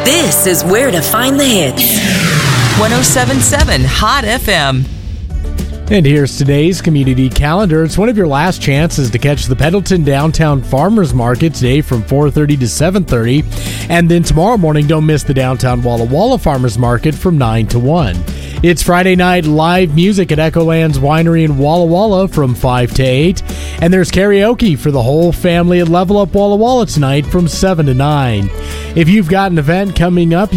This is where to find the hits. 107.7 Hot FM. And here's today's community calendar. It's one of your last chances to catch the Pendleton Downtown Farmers Market today from 4:30 to 7:30. And then tomorrow morning, don't miss the Downtown Walla Walla Farmers Market from 9 to 1. It's Friday night live music at Echolands Winery in Walla Walla from 5 to 8. And there's karaoke for the whole family at Level Up Walla Walla tonight from 7 to 9. If you've got an event coming up,